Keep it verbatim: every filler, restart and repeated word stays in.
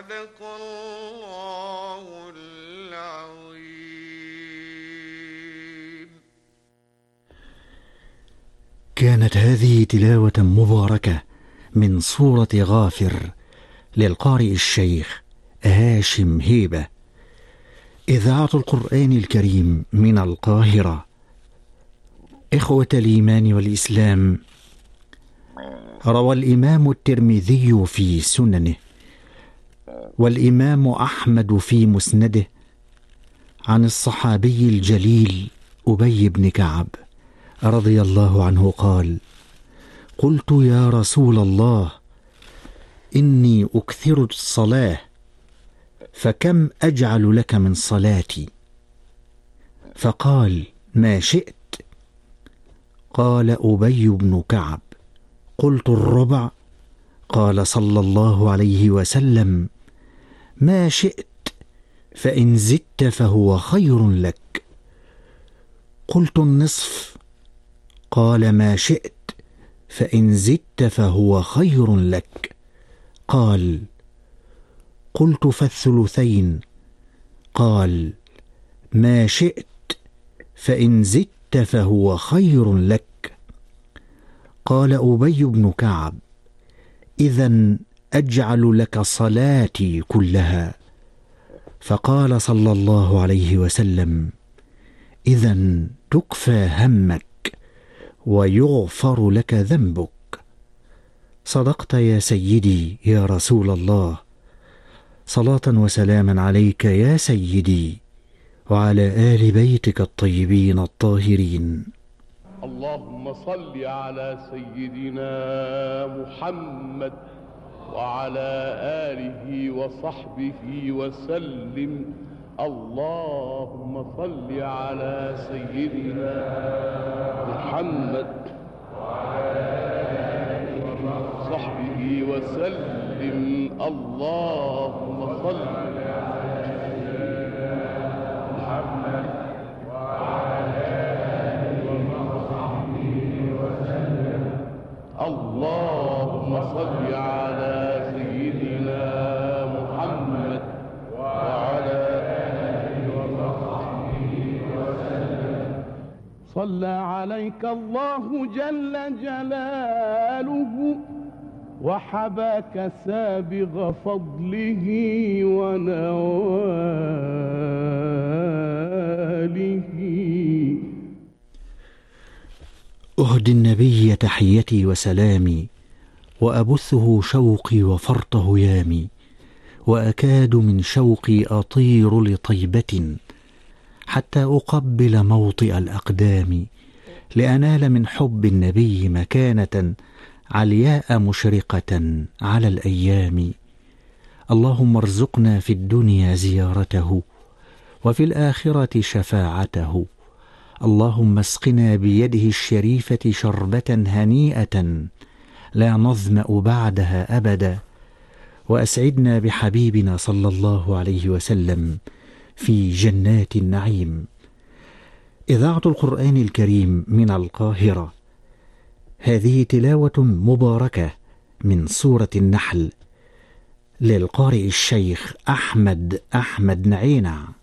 صدق الله العظيم. كانت هذه تلاوة مباركة من سورة غافر للقارئ الشيخ هاشم هيبة، إذاعة القرآن الكريم من القاهرة. إخوة الإيمان والإسلام، روى الإمام الترمذي في سننه والإمام أحمد في مسنده عن الصحابي الجليل أبي بن كعب رضي الله عنه قال: قلت يا رسول الله إني أكثر الصلاة فكم أجعل لك من صلاتي؟ فقال: ما شئت. قال أبي بن كعب: قلت الربع. قال صلى الله عليه وسلم: ما شئت، فإن زدت فهو خير لك. قلت النصف. قال: ما شئت، فإن زدت فهو خير لك. قال: قلت فالثلثين. قال: ما شئت، فإن زدت فهو خير لك. قال أبي بن كعب: إذن أجعل لك صلاتي كلها. فقال صلى الله عليه وسلم: إذن تكفى همك ويغفر لك ذنبك. صدقت يا سيدي يا رسول الله، صلاة وسلاما عليك يا سيدي وعلى آل بيتك الطيبين الطاهرين. اللهم صل على سيدنا محمد وعلى آله وصحبه وسلم. اللهم صل على سيدنا محمد وعلى آله وصحبه وسلم. اللهم صل على سيدنا محمد وعلى آله وصحبه وسلم. اللهم صل على سيدنا محمد وعلى آله وصحبه وسلم. صلى عليك الله جل جلاله وحباك سابغ فضله ونواله. أهدي النبي تحيتي وسلامي، وأبثه شوقي وفرط هيامي، وأكاد من شوقي أطير لطيبة حتى أقبل موطئ الأقدام، لأنال من حب النبي مكانة علياء مشرقة على الأيام. اللهم ارزقنا في الدنيا زيارته وفي الآخرة شفاعته. اللهم اسقنا بيده الشريفة شربة هنيئة لا نظمأ بعدها أبدا، وأسعدنا بحبيبنا صلى الله عليه وسلم في جنات النعيم. إذاعة القرآن الكريم من القاهرة. هذه تلاوة مباركة من سورة النحل للقارئ الشيخ أحمد أحمد نعينع.